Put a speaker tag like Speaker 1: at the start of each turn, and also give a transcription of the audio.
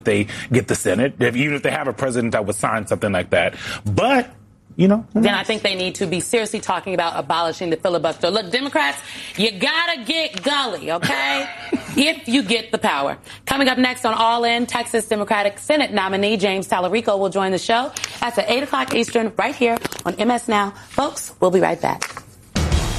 Speaker 1: they get the Senate, even if they have a president that would sign something like that. But, you know.
Speaker 2: Then I think they need to be seriously talking about abolishing the filibuster. Look, Democrats, you gotta get gully, okay? If you get the power. Coming up next on All In, Texas Democratic Senate nominee James Talarico will join the show. That's at 8 o'clock Eastern right here on MS Now. Folks, we'll be right back.